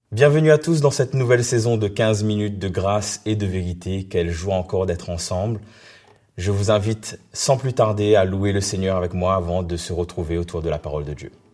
Bienvenue à tous dans cette nouvelle saison de 15 minutes de grâce et de vérité. Quelle joie encore d'être ensemble. Je vous invite sans plus tarder à louer le Seigneur avec moi avant de se retrouver autour de la parole de Dieu.